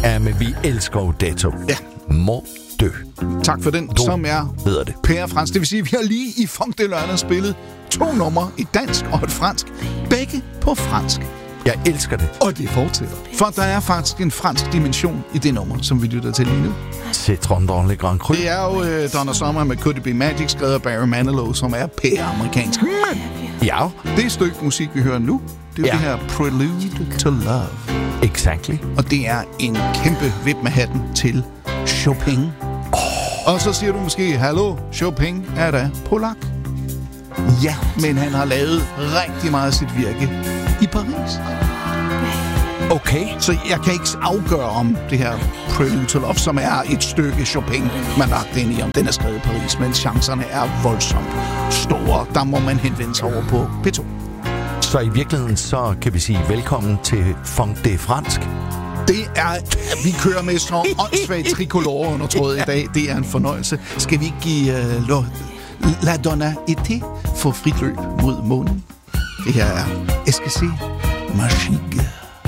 Ja, men vi elsker Odetto. Ja. Må dø. Tak for den, som er hedder det. Per Frans. Det vil sige, at vi har lige i Funk de Lørdag spillet 2 numre, et dansk og et fransk. Begge på fransk. Jeg elsker det. Og det fortsætter. For der er faktisk en fransk dimension i det nummer, som vi lytter til lige nu. Citron dans le Grand Cru. Det er jo Donna Summer med Could It Be Magic, skrevet af Barry Manilow, som er pære-amerikansk. Men ja. det stykke musik, vi hører nu, det er jo det her Prelude to Love. Exactly. Og det er en kæmpe vip med hatten til Chopin. Og så siger du måske, hallo, Chopin er da polak. Ja, men han har lavet rigtig meget af sit virke i Paris. Okay. Så jeg kan ikke afgøre om det her Prelude to Love, som er et stykke Chopin, man har lagt ind i, om den er skrevet i Paris, men chancerne er voldsomt store. Der må man henvende sig over på P2. Så i virkeligheden, så kan vi sige velkommen til Funk de Fransk. Det er, vi kører med så åndssvagt tricolore under trådet i dag. Det er en fornøjelse. Skal vi ikke give La Donna Été for frit løb mod månen? Det her er Esquisse Magique.